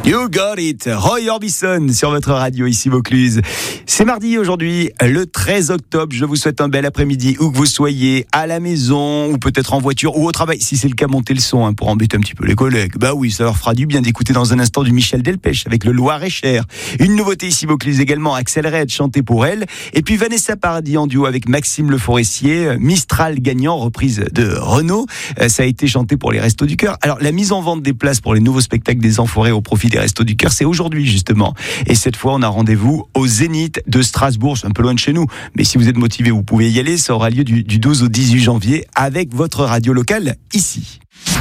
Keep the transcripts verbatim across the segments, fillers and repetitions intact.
You got it, Roy Orbison sur votre radio ici Vaucluse. C'est mardi aujourd'hui, le treize octobre. Je vous souhaite un bel après-midi où que vous soyez, à la maison ou peut-être en voiture ou au travail. Si c'est le cas, montez le son hein, pour embêter un petit peu les collègues. Bah oui, ça leur fera du bien d'écouter dans un instant du Michel Delpech avec le Loir-et-Cher. Une nouveauté ici Vaucluse également, Axel Red chanté pour elle. Et puis Vanessa Paradis en duo avec Maxime Le Forestier, Mistral gagnant, reprise de Renaud. Ça a été chanté pour les Restos du Cœur. Alors la mise en vente des places pour les nouveaux spectacles des Enfoirés au profit des Restos du Cœur, c'est aujourd'hui justement. Et cette fois, on a rendez-vous au Zénith de Strasbourg, c'est un peu loin de chez nous. Mais si vous êtes motivé, vous pouvez y aller. Ça aura lieu du, du douze au dix-huit janvier avec votre radio locale ici.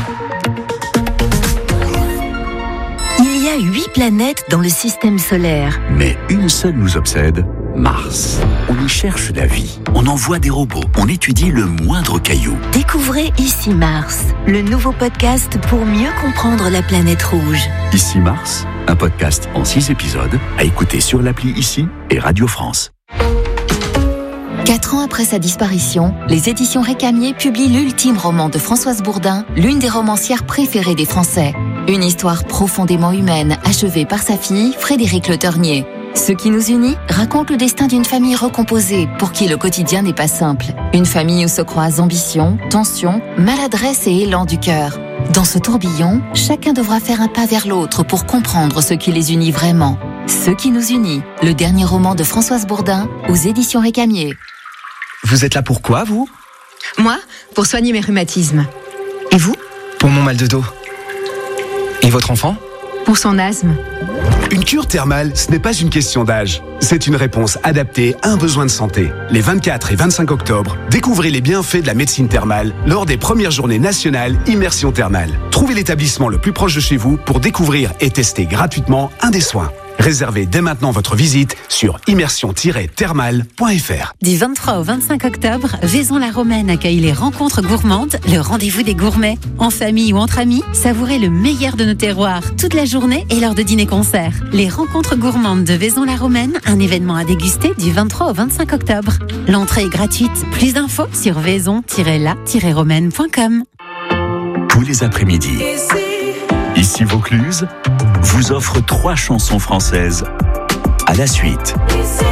Il y a huit planètes dans le système solaire. Mais une seule nous obsède, Mars. On y cherche la vie, on envoie des robots, on étudie le moindre caillou. Découvrez Ici Mars, le nouveau podcast pour mieux comprendre la planète rouge. Ici Mars, un podcast en six épisodes à écouter sur l'appli Ici et Radio France. Quatre ans après sa disparition, les éditions Récamier publient l'ultime roman de Françoise Bourdin, l'une des romancières préférées des Français. Une histoire profondément humaine, achevée par sa fille, Frédérique Le Ternier. Ce qui nous unit raconte le destin d'une famille recomposée, pour qui le quotidien n'est pas simple. Une famille où se croisent ambition, tension, maladresse et élan du cœur. Dans ce tourbillon, chacun devra faire un pas vers l'autre pour comprendre ce qui les unit vraiment. Ce qui nous unit, le dernier roman de Françoise Bourdin, aux éditions Récamier. Vous êtes là pour quoi, vous ? Moi, pour soigner mes rhumatismes. Et vous ? Pour mon mal de dos. Et votre enfant ? Pour son asthme. Une cure thermale, ce n'est pas une question d'âge. C'est une réponse adaptée à un besoin de santé. Les vingt-quatre et vingt-cinq octobre, découvrez les bienfaits de la médecine thermale lors des premières journées nationales Immersion Thermale. Trouvez l'établissement le plus proche de chez vous pour découvrir et tester gratuitement un des soins. Réservez dès maintenant votre visite sur immersion tiret thermale point f r. Du vingt-trois au vingt-cinq octobre, Vaison-la-Romaine accueille les rencontres gourmandes, le rendez-vous des gourmets. En famille ou entre amis, savourez le meilleur de nos terroirs toute la journée et lors de dîners-concerts. Les rencontres gourmandes de Vaison-la-Romaine, un événement à déguster du vingt-trois au vingt-cinq octobre. L'entrée est gratuite. Plus d'infos sur vaison tiret la tiret romaine point com. Tous les après-midi, Ici Vaucluse vous offre trois chansons françaises à la suite.